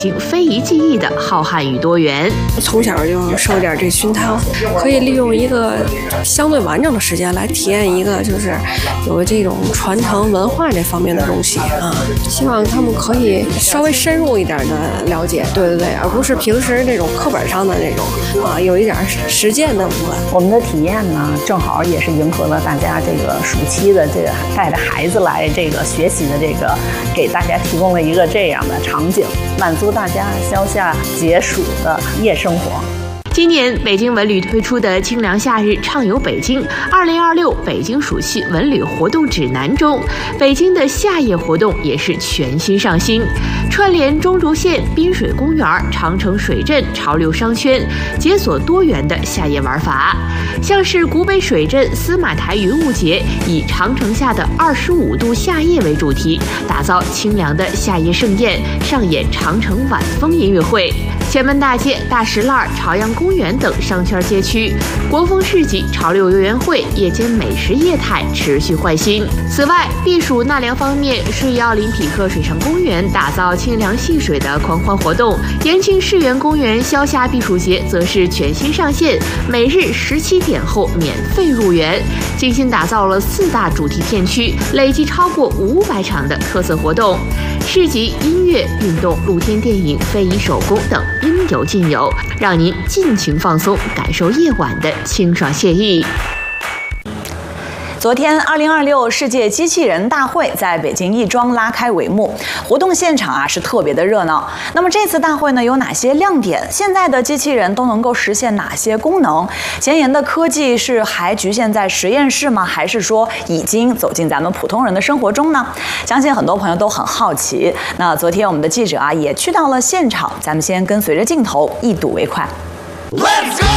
非遗技艺的浩瀚与多元。 从小就受点这熏陶，可以利用一个相对完整的时间来体验一个就是有这种传承文化这方面的东西啊。希望他们可以稍微深入一点的了解，对，而不是平时这种课本上的那种啊，有一点实践的部分。 我们的体验呢，正好也是迎合了大家这个暑期的这个带着孩子来这个学习的这个，给大家提供了一个这样的场景，满足大家消夏解暑的夜生活。 今年北京文旅推出的清凉夏日畅游北京2026北京暑期文旅活动指南中，北京的夏夜活动也是全新上新，串联中轴线、滨水公园、长城水镇、潮流商圈，解锁多元的夏夜玩法。像是古北水镇司马台云雾节，以长城下的25度夏夜为主题，打造清凉的夏夜盛宴，上演长城晚风音乐会。前门大街、大石栏、朝阳公园等商圈街区，国风市集、潮流游园会、夜间美食业态持续焕新。此外，避暑纳凉方面，顺义奥林匹克水上公园打造清凉戏水的狂欢活动，延庆世园公园消夏避暑节则是全新上线，每日17点后免费入园，精心打造了4大主题片区，累计超过500场的特色活动。市集、音乐、运动、露天电影、非遗手工等应有尽有，让您尽情放松，感受夜晚的清爽惬意。 昨天，2026世界机器人大会在北京亦庄拉开帷幕，活动现场是特别的热闹。那么这次大会呢有哪些亮点？现在的机器人都能够实现哪些功能？前沿的科技是还局限在实验室吗？还是说已经走进咱们普通人的生活中呢？相信很多朋友都很好奇。那昨天我们的记者也去到了现场，咱们先跟随着镜头一睹为快。Let's go！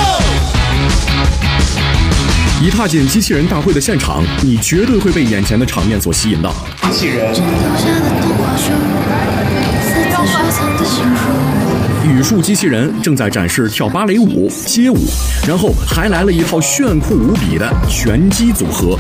一踏进机器人大会的现场，你绝对会被眼前的场面所吸引到。 机器人， 语数机器人正在展示跳芭蕾舞、街舞，然后还来了一套炫酷无比的拳击组合。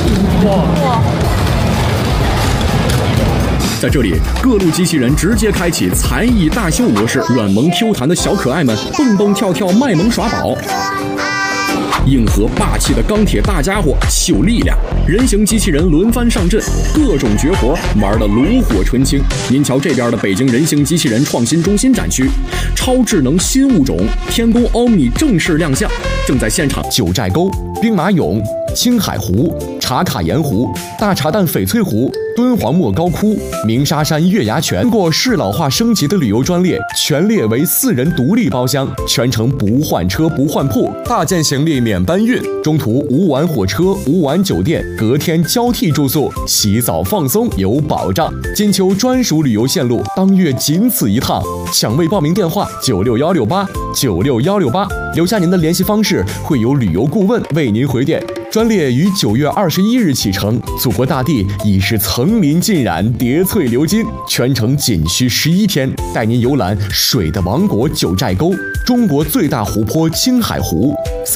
在这里，各路机器人直接开启才艺大秀模式，软萌 Q 弹的小可爱们蹦蹦跳跳卖萌耍宝。硬核霸气的钢铁大家伙秀力量，人形机器人轮番上阵，各种绝活玩得炉火纯青。您瞧这边的北京人形机器人创新中心展区，超智能新物种天宫欧米正式亮相，正在现场。九寨沟、兵马俑、青海湖、茶卡盐湖、大茶蛋翡翠湖、敦煌莫高窟、鸣沙山月牙泉，经过适老化升级的旅游专列，全列为4人独立包厢，全程不换车不换铺，大件行李免搬运，中途无晚火车无晚酒店，隔天交替住宿，洗澡放松有保障。金秋专属旅游线路，当月仅此一趟，抢位报名电话96168，留下您的联系方式，会有旅游顾问为您回电。专列于9月21日启程，祖国大地已是层林尽染，叠翠流金，全程仅需11天，带您游览水的王国九寨沟，中国最大湖泊青海湖。